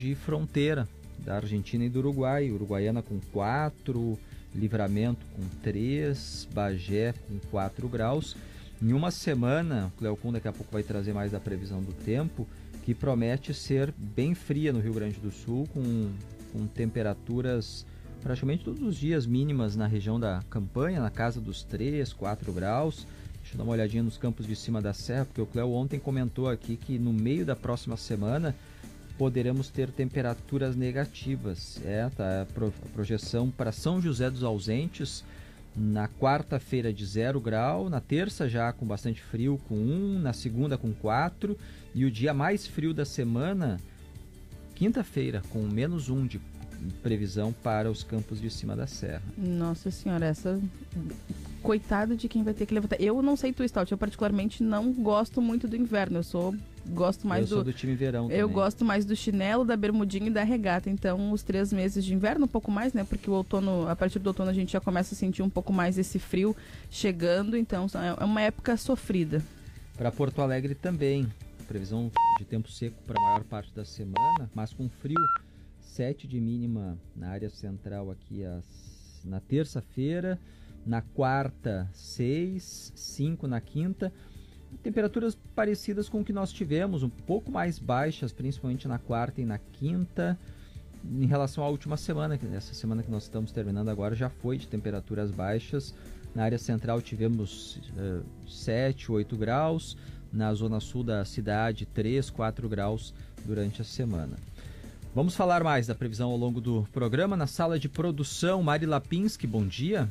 de fronteira da Argentina e do Uruguai. Uruguaiana com 4, Livramento com 3, Bagé com 4 graus. Em uma semana, o Cleocum daqui a pouco vai trazer mais da previsão do tempo, que promete ser bem fria no Rio Grande do Sul, com temperaturas praticamente todos os dias mínimas na região da Campanha, na casa dos 3, 4 graus. Deixa eu dar uma olhadinha nos campos de cima da serra, porque o Cleo ontem comentou aqui que no meio da próxima semana poderemos ter temperaturas negativas. Tá a projeção para São José dos Ausentes na quarta-feira de 0 grau, na terça já com bastante frio, com 1, na segunda com 4, e o dia mais frio da semana, quinta-feira, com -1 de previsão para os campos de cima da serra. Nossa senhora, essa... Coitado de quem vai ter que levantar. Eu não sei tu, Stout, eu particularmente não gosto muito do inverno, eu sou do time verão também. Eu gosto mais do chinelo, da bermudinha e da regata. Então, os 3 meses de inverno, um pouco mais, né? Porque o outono, a partir do outono a gente já começa a sentir um pouco mais esse frio chegando. Então, é uma época sofrida. Para Porto Alegre também, previsão de tempo seco para a maior parte da semana, mas com frio. 7 de mínima na área central aqui na terça-feira. Na quarta, 6, 5 na quinta. Temperaturas parecidas com o que nós tivemos, um pouco mais baixas, principalmente na quarta e na quinta. Em relação à última semana, essa semana que nós estamos terminando agora já foi de temperaturas baixas. Na área central tivemos 7, 8 graus. Na zona sul da cidade, 3, 4 graus durante a semana. Vamos falar mais da previsão ao longo do programa. Na sala de produção, Mari Lapinski, bom dia.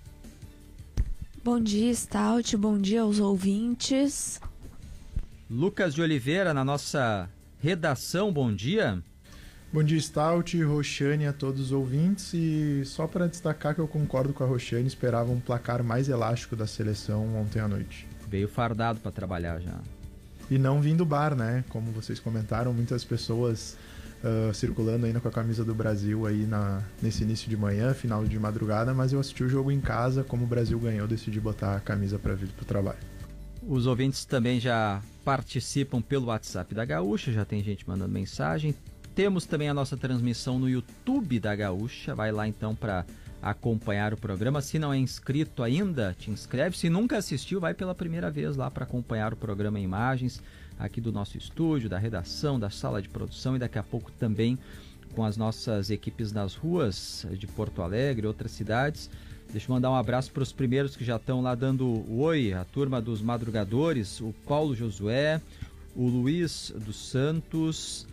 Bom dia, Stout. Bom dia aos ouvintes. Lucas de Oliveira, na nossa redação, bom dia. Bom dia, Stout, Roxane, a todos os ouvintes. E só para destacar que eu concordo com a Roxane, esperava um placar mais elástico da seleção ontem à noite. Veio fardado para trabalhar já. E não vim do bar, né? Como vocês comentaram, muitas pessoas circulando ainda com a camisa do Brasil aí nesse início de manhã, final de madrugada, mas eu assisti o jogo em casa, como o Brasil ganhou, decidi botar a camisa para vir pro trabalho. Os ouvintes também já participam pelo WhatsApp da Gaúcha, já tem gente mandando mensagem. Temos também a nossa transmissão no YouTube da Gaúcha, vai lá então para acompanhar o programa. Se não é inscrito ainda, te inscreve. Se nunca assistiu, vai pela primeira vez lá para acompanhar o programa em imagens, aqui do nosso estúdio, da redação, da sala de produção e daqui a pouco também com as nossas equipes nas ruas de Porto Alegre, outras cidades. Deixa eu mandar um abraço para os primeiros que já estão lá dando o oi, a turma dos madrugadores, o Paulo Josué, o Luiz dos Santos,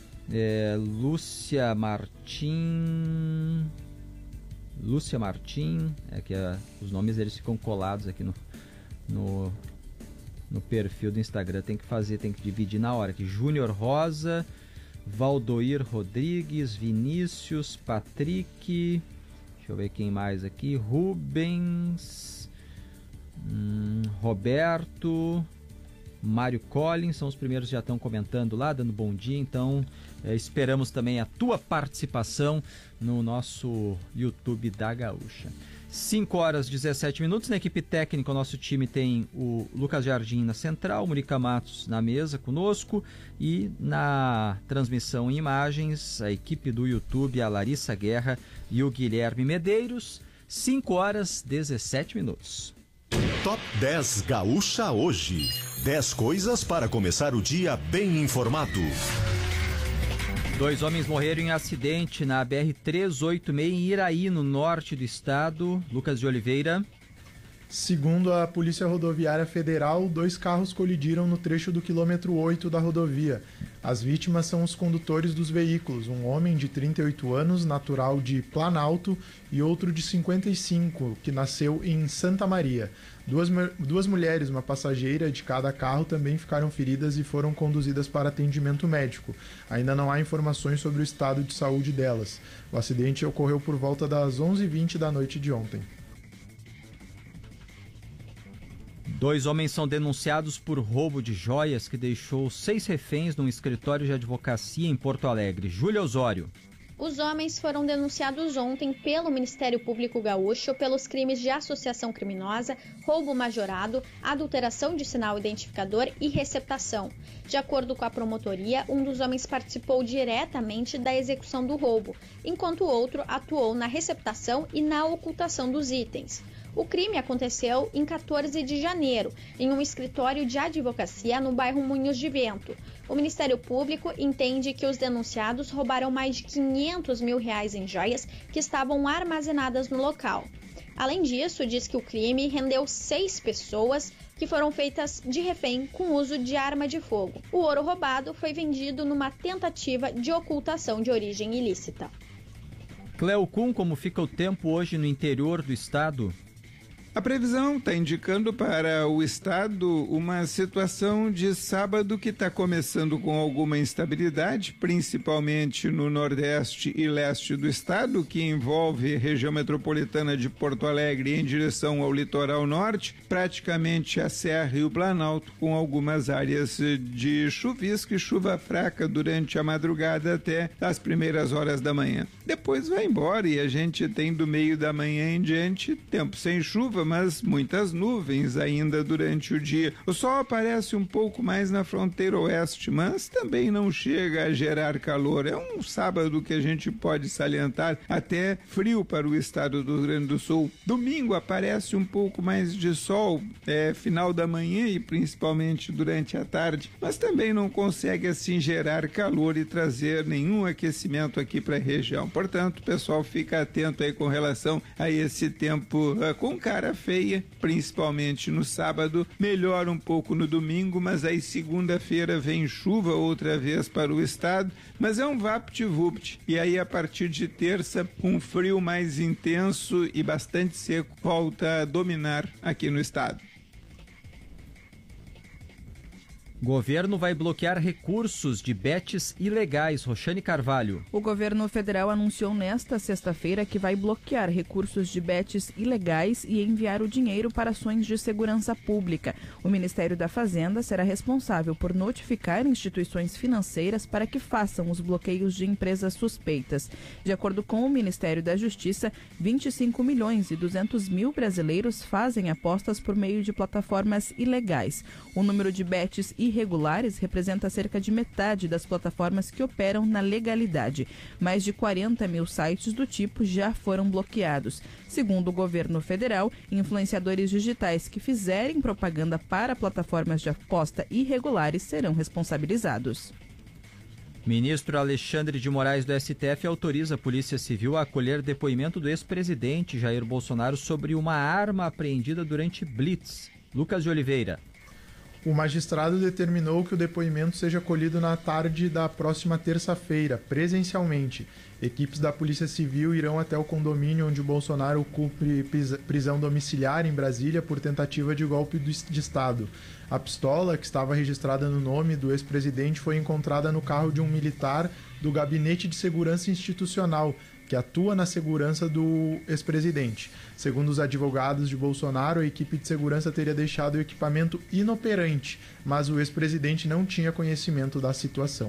Lúcia Martim, que os nomes deles ficam colados aqui no perfil do Instagram, tem que dividir na hora aqui. Júnior Rosa, Valdoir Rodrigues, Vinícius, Patrick, deixa eu ver quem mais aqui, Rubens, Roberto, Mário Collins, são os primeiros que já estão comentando lá, dando bom dia. Então esperamos também a tua participação no nosso YouTube da Gaúcha. 5h17. Na equipe técnica, o nosso time tem o Lucas Jardim na central, o Murica Matos na mesa conosco, e na transmissão em imagens, a equipe do YouTube, a Larissa Guerra e o Guilherme Medeiros. 5h17. Top 10 Gaúcha hoje. 10 coisas para começar o dia bem informado. 2 homens morreram em acidente na BR-386 em Iraí, no norte do estado. Lucas de Oliveira. Segundo a Polícia Rodoviária Federal, 2 carros colidiram no trecho do quilômetro 8 da rodovia. As vítimas são os condutores dos veículos, um homem de 38 anos, natural de Planalto, e outro de 55, que nasceu em Santa Maria. Duas mulheres, uma passageira de cada carro, também ficaram feridas e foram conduzidas para atendimento médico. Ainda não há informações sobre o estado de saúde delas. O acidente ocorreu por volta das 11h20 da noite de ontem. 2 homens são denunciados por roubo de joias que deixou 6 reféns num escritório de advocacia em Porto Alegre. Júlia Osório. Os homens foram denunciados ontem pelo Ministério Público Gaúcho pelos crimes de associação criminosa, roubo majorado, adulteração de sinal identificador e receptação. De acordo com a promotoria, um dos homens participou diretamente da execução do roubo, enquanto o outro atuou na receptação e na ocultação dos itens. O crime aconteceu em 14 de janeiro, em um escritório de advocacia no bairro Moinhos de Vento. O Ministério Público entende que os denunciados roubaram mais de R$500 mil em joias que estavam armazenadas no local. Além disso, diz que o crime rendeu 6 pessoas que foram feitas de refém com uso de arma de fogo. O ouro roubado foi vendido numa tentativa de ocultação de origem ilícita. Cleo Kuhn, como fica o tempo hoje no interior do estado? A previsão está indicando para o estado uma situação de sábado que está começando com alguma instabilidade, principalmente no nordeste e leste do estado, que envolve a região metropolitana de Porto Alegre em direção ao litoral norte, praticamente a Serra e o Planalto, com algumas áreas de chuvisco e chuva fraca durante a madrugada até as primeiras horas da manhã. Depois vai embora e a gente tem do meio da manhã em diante tempo sem chuva, mas muitas nuvens ainda durante o dia. O sol aparece um pouco mais na fronteira oeste, mas também não chega a gerar calor. É um sábado que a gente pode salientar até frio para o estado do Rio Grande do Sul. Domingo aparece um pouco mais de sol, final da manhã e principalmente durante a tarde, mas também não consegue assim gerar calor e trazer nenhum aquecimento aqui para a região. Portanto, o pessoal fica atento aí com relação a esse tempo com cara feia, principalmente no sábado, melhora um pouco no domingo, mas aí segunda-feira vem chuva outra vez para o estado, mas é um vapt-vupt, e aí a partir de terça um frio mais intenso e bastante seco volta a dominar aqui no estado. Governo vai bloquear recursos de bets ilegais. Roxane Carvalho. O governo federal anunciou nesta sexta-feira que vai bloquear recursos de bets ilegais e enviar o dinheiro para ações de segurança pública. O Ministério da Fazenda será responsável por notificar instituições financeiras para que façam os bloqueios de empresas suspeitas. De acordo com o Ministério da Justiça, 25 milhões e 200 mil brasileiros fazem apostas por meio de plataformas ilegais. O número de bets irregulares representa cerca de metade das plataformas que operam na legalidade. Mais de 40 mil sites do tipo já foram bloqueados. Segundo o governo federal, influenciadores digitais que fizerem propaganda para plataformas de aposta irregulares serão responsabilizados. Ministro Alexandre de Moraes do STF autoriza a Polícia Civil a acolher depoimento do ex-presidente Jair Bolsonaro sobre uma arma apreendida durante blitz. Lucas de Oliveira. O magistrado determinou que o depoimento seja colhido na tarde da próxima terça-feira, presencialmente. Equipes da Polícia Civil irão até o condomínio onde o Bolsonaro cumpre prisão domiciliar em Brasília por tentativa de golpe de Estado. A pistola, que estava registrada no nome do ex-presidente, foi encontrada no carro de um militar do Gabinete de Segurança Institucional, que atua na segurança do ex-presidente. Segundo os advogados de Bolsonaro, a equipe de segurança teria deixado o equipamento inoperante, mas o ex-presidente não tinha conhecimento da situação.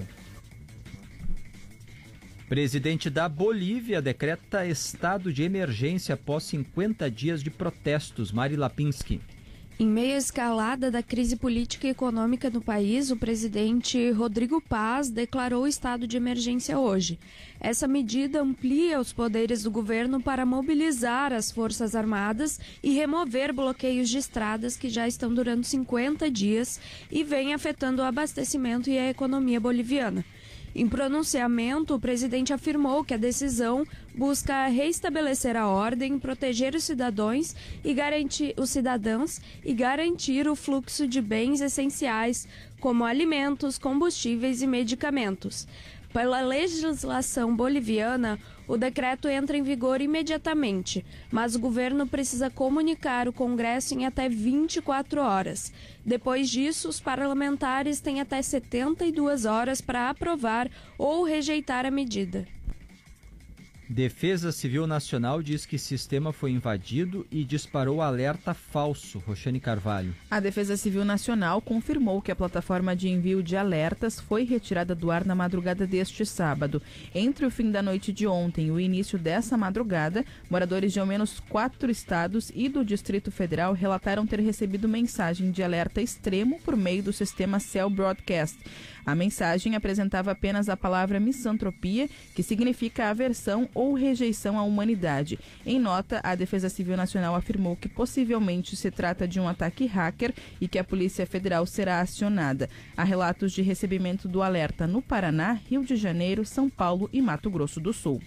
Presidente da Bolívia decreta estado de emergência após 50 dias de protestos. Mari Lapinski. Em meio à escalada da crise política e econômica no país, o presidente Rodrigo Paz declarou o estado de emergência hoje. Essa medida amplia os poderes do governo para mobilizar as Forças Armadas e remover bloqueios de estradas que já estão durando 50 dias e vem afetando o abastecimento e a economia boliviana. Em pronunciamento, o presidente afirmou que a decisão busca reestabelecer a ordem, proteger os cidadãos e garantir o fluxo de bens essenciais, como alimentos, combustíveis e medicamentos. Pela legislação boliviana, o decreto entra em vigor imediatamente, mas o governo precisa comunicar o Congresso em até 24 horas. Depois disso, os parlamentares têm até 72 horas para aprovar ou rejeitar a medida. Defesa Civil Nacional diz que sistema foi invadido e disparou alerta falso. Roxane Carvalho. A Defesa Civil Nacional confirmou que a plataforma de envio de alertas foi retirada do ar na madrugada deste sábado. Entre o fim da noite de ontem e o início dessa madrugada, moradores de ao menos 4 estados e do Distrito Federal relataram ter recebido mensagem de alerta extremo por meio do sistema Cell Broadcast. A mensagem apresentava apenas a palavra misantropia, que significa aversão ou rejeição à humanidade. Em nota, a Defesa Civil Nacional afirmou que possivelmente se trata de um ataque hacker e que a Polícia Federal será acionada. Há relatos de recebimento do alerta no Paraná, Rio de Janeiro, São Paulo e Mato Grosso do Sul.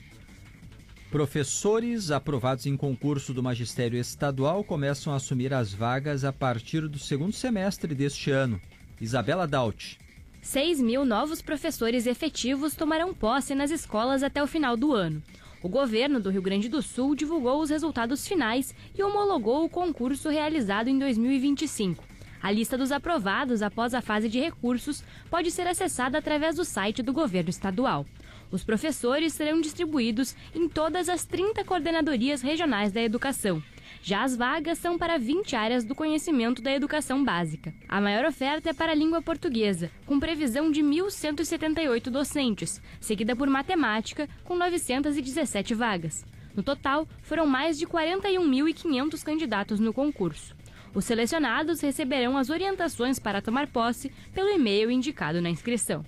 Professores aprovados em concurso do Magistério Estadual começam a assumir as vagas a partir do segundo semestre deste ano. Isabela Daut. 6.000 novos professores efetivos tomarão posse nas escolas até o final do ano. O governo do Rio Grande do Sul divulgou os resultados finais e homologou o concurso realizado em 2025. A lista dos aprovados após a fase de recursos pode ser acessada através do site do governo estadual. Os professores serão distribuídos em todas as 30 coordenadorias regionais da educação. Já as vagas são para 20 áreas do conhecimento da educação básica. A maior oferta é para a língua portuguesa, com previsão de 1.178 docentes, seguida por matemática, com 917 vagas. No total, foram mais de 41.500 candidatos no concurso. Os selecionados receberão as orientações para tomar posse pelo e-mail indicado na inscrição.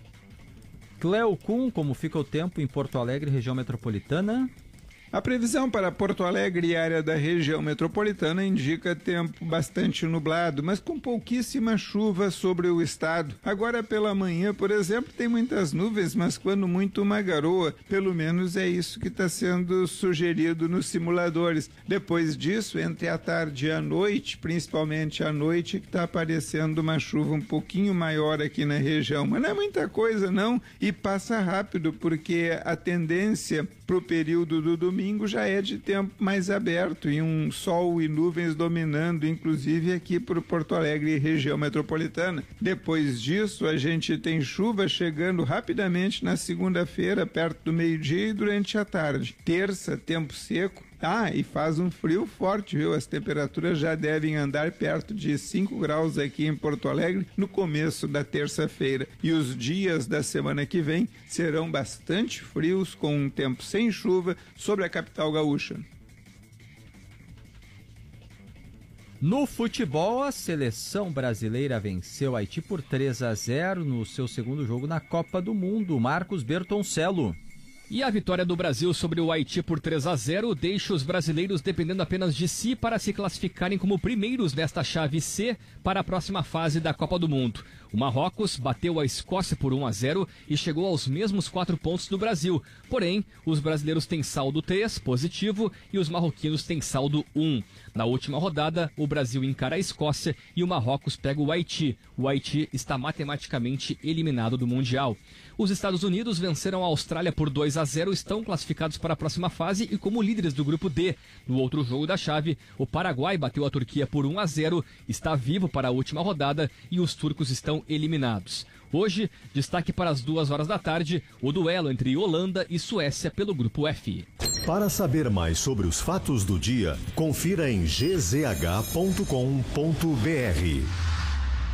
Cleo Kuhn, como fica o tempo em Porto Alegre, região metropolitana? A previsão para Porto Alegre e área da região metropolitana indica tempo bastante nublado, mas com pouquíssima chuva sobre o estado. Agora pela manhã, por exemplo, tem muitas nuvens, mas quando muito uma garoa. Pelo menos é isso que está sendo sugerido nos simuladores. Depois disso, entre a tarde e a noite, principalmente à noite, que está aparecendo uma chuva um pouquinho maior aqui na região. Mas não é muita coisa não, e passa rápido, porque a tendência para o período do domingo já é de tempo mais aberto e um sol e nuvens dominando, inclusive aqui por Porto Alegre e região metropolitana. Depois disso, a gente tem chuva chegando rapidamente na segunda-feira, perto do meio-dia e durante a tarde. Terça, tempo seco. E faz um frio forte, viu? As temperaturas já devem andar perto de 5 graus aqui em Porto Alegre no começo da terça-feira. E os dias da semana que vem serão bastante frios, com um tempo sem chuva sobre a capital gaúcha. No futebol, a seleção brasileira venceu Haiti por 3-0 no seu segundo jogo na Copa do Mundo. Marcos Bertoncello. E a vitória do Brasil sobre o Haiti por 3-0 deixa os brasileiros dependendo apenas de si para se classificarem como primeiros nesta chave C para a próxima fase da Copa do Mundo. O Marrocos bateu a Escócia por 1-0 e chegou aos mesmos 4 pontos do Brasil. Porém, os brasileiros têm saldo 3, positivo, e os marroquinos têm saldo 1. Na última rodada, o Brasil encara a Escócia e o Marrocos pega o Haiti. O Haiti está matematicamente eliminado do Mundial. Os Estados Unidos venceram a Austrália por 2-0, estão classificados para a próxima fase e como líderes do grupo D. No outro jogo da chave, o Paraguai bateu a Turquia por 1-0, está vivo para a última rodada e os turcos estão eliminados. Hoje, destaque para as 2 horas da tarde, o duelo entre Holanda e Suécia pelo grupo F. Para saber mais sobre os fatos do dia, confira em gzh.com.br.